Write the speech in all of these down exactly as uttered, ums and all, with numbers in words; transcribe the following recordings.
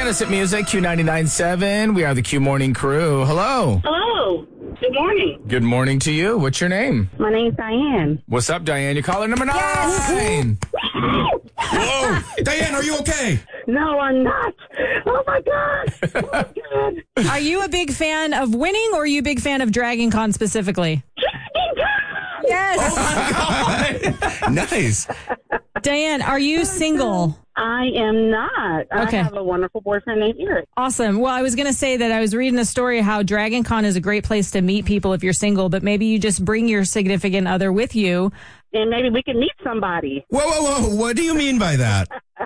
Innocent Music, Q ninety-nine point seven. We are the Q Morning Crew. Hello. Hello. Good morning. Good morning to you. What's your name? My name's Diane. What's up, Diane? You're caller number nine. Whoa. Diane, are you okay? No, I'm not. Oh, my God. Oh, my God. Are you a big fan of winning, or are you a big fan of Dragon Con specifically? Yes. Oh, my God. Nice. Diane, are you single? I am not. Okay. I have a wonderful boyfriend named Eric. Awesome. Well, I was going to say that I was reading a story how Dragon Con is a great place to meet people if you're single, but maybe you just bring your significant other with you. And maybe we can meet somebody. Whoa, whoa, whoa. What do you mean by that?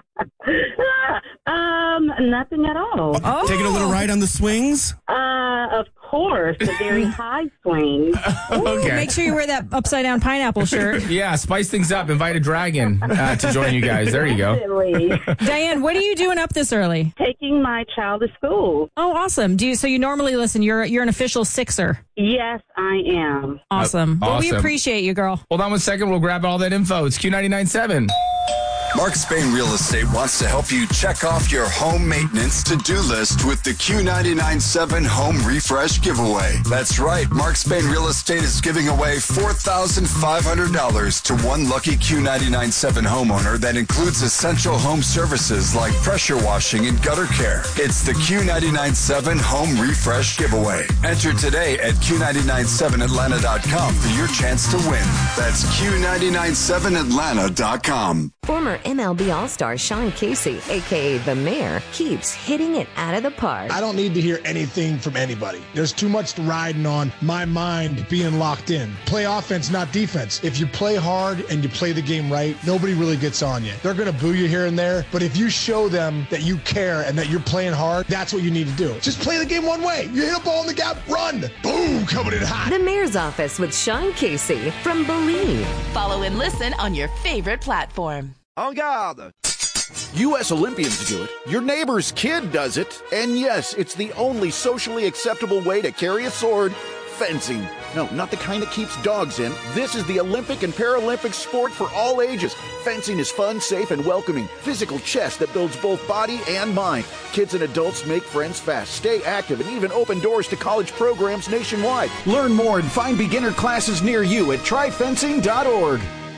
um, nothing at all. Oh. Taking a little ride on the swings? Uh, of course, the very high swing. Okay. Make sure you wear that upside down pineapple shirt. Yeah, spice things up. Invite a dragon uh, to join you guys. There you go. Definitely. Diane, what are you doing up this early? Taking my child to school. Oh, awesome. Do you, so you normally listen. You're you're an official Sixer. Yes, I am. Awesome. Uh, Well, we awesome. appreciate you, girl. Hold on one second. We'll grab all that info. It's Q ninety-nine point seven. Mark Spain Real Estate wants to help you check off your home maintenance to-do list with the Q ninety-nine point seven Home Refresh Giveaway. That's right. Mark Spain Real Estate is giving away four thousand five hundred dollars to one lucky Q ninety-nine point seven homeowner that includes essential home services like pressure washing and gutter care. It's the Q ninety-nine point seven Home Refresh Giveaway. Enter today at Q ninety-nine seven Atlanta dot com for your chance to win. That's Q ninety-nine seven Atlanta dot com. Former M L B All-Star Sean Casey, a k a. The Mayor, keeps hitting it out of the park. I don't need to hear anything from anybody. There's too much riding on my mind being locked in. Play offense, not defense. If you play hard and you play the game right, nobody really gets on you. They're going to boo you here and there, but if you show them that you care and that you're playing hard, that's what you need to do. Just play the game one way. You hit a ball in the gap, run. Boom, coming in hot. The Mayor's Office with Sean Casey from Believe. Follow and listen on your favorite platform. En garde! U S Olympians do it, your neighbor's kid does it, and yes, it's the only socially acceptable way to carry a sword, fencing. No, not the kind that keeps dogs in. This is the Olympic and Paralympic sport for all ages. Fencing is fun, safe, and welcoming. Physical chess that builds both body and mind. Kids and adults make friends fast, stay active, and even open doors to college programs nationwide. Learn more and find beginner classes near you at try fencing dot org.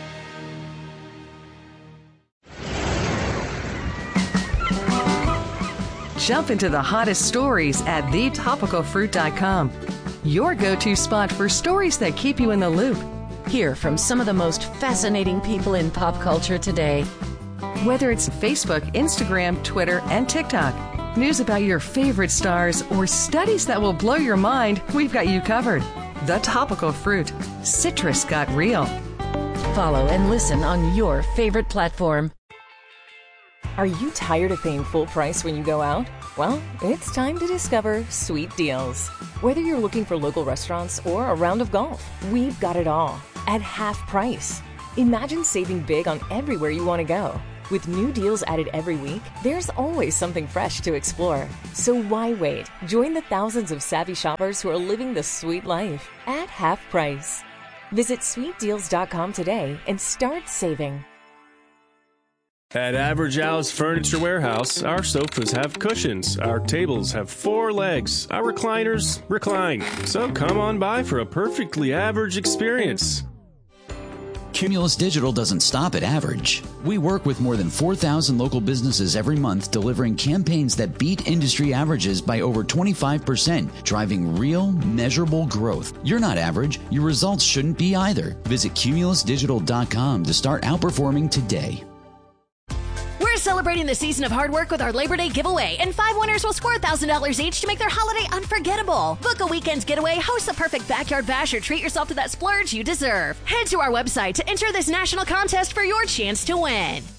Jump into the hottest stories at the topical fruit dot com. Your go-to spot for stories that keep you in the loop. Hear from some of the most fascinating people in pop culture today. Whether it's Facebook, Instagram, Twitter, and TikTok, news about your favorite stars, or studies that will blow your mind, we've got you covered. The Topical Fruit. Citrus got real. Follow and listen on your favorite platform. Are you tired of paying full price when you go out? Well, it's time to discover Sweet Deals. Whether you're looking for local restaurants or a round of golf, we've got it all at half price. Imagine saving big on everywhere you want to go. With new deals added every week, there's always something fresh to explore. So why wait? Join the thousands of savvy shoppers who are living the sweet life at half price. Visit sweet deals dot com today and start saving. At Average Al's Furniture Warehouse, our sofas have cushions, our tables have four legs, our recliners recline. So come on by for a perfectly average experience. Cumulus Digital doesn't stop at average. We work with more than four thousand local businesses every month, delivering campaigns that beat industry averages by over twenty-five percent, driving real, measurable growth. You're not average. Your results shouldn't be either. Visit cumulus digital dot com to start outperforming today. We're celebrating the season of hard work with our Labor Day giveaway, and five winners will score one thousand dollars each to make their holiday unforgettable. Book a weekend's getaway, host the perfect backyard bash, or treat yourself to that splurge you deserve. Head to our website to enter this national contest for your chance to win.